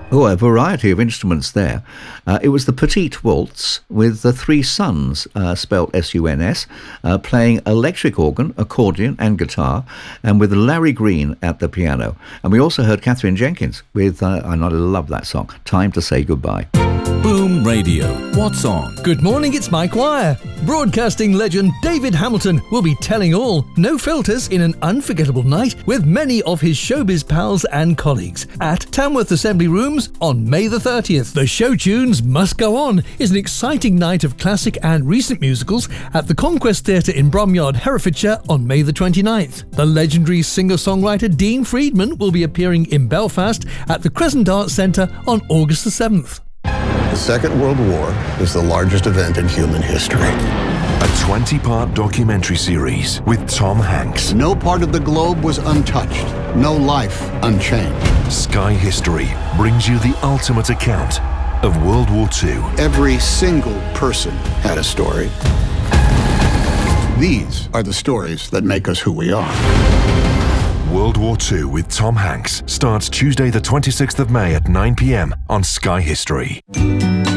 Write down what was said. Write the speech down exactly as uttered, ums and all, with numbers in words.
Oh, a variety of instruments there. Uh, it was the Petite Waltz with the three sons, uh, spelled S U N S, uh, playing electric organ, accordion and guitar, and with Larry Green at the piano. And we also heard Catherine Jenkins with, uh, and I love that song, Time to Say Goodbye. Boom Radio. What's on? Good morning, it's Mike Wire. Broadcasting legend David Hamilton will be telling all, no filters, in an unforgettable night with many of his showbiz pals and colleagues at Tamworth Assembly Rooms on May the thirtieth. The Show Tunes Must Go On is an exciting night of classic and recent musicals at the Conquest Theatre in Bromyard, Herefordshire on May the twenty-ninth. The legendary singer-songwriter Dean Friedman will be appearing in Belfast at the Crescent Arts Centre on August the seventh. The Second World War is the largest event in human history. A twenty-part documentary series with Tom Hanks. No part of the globe was untouched. No life unchanged. Sky History brings you the ultimate account of World War Two. Every single person had a story. These are the stories that make us who we are. World War Two with Tom Hanks starts Tuesday the twenty-sixth of May at nine p m on Sky History.